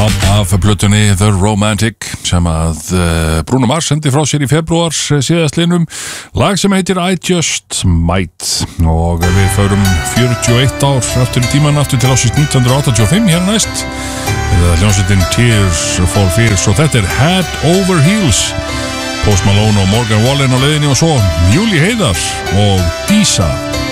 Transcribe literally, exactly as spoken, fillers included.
af plötunni The Romantic sem að uh, Bruno Mars sendi frá sér í februar síðastliðnum, lag sem heitir I Just Might, og við förum fjörutíu og eitt ár aftur í tíman, aftur til ásins nítján hundruð áttatíu og fimm hér næst, eða hljómsveitin Tears for Fears, og þetta er Head Over Heels, Post Malone og Morgan Wallen á leiðinni, og svo Júli Heiðar og Dísa.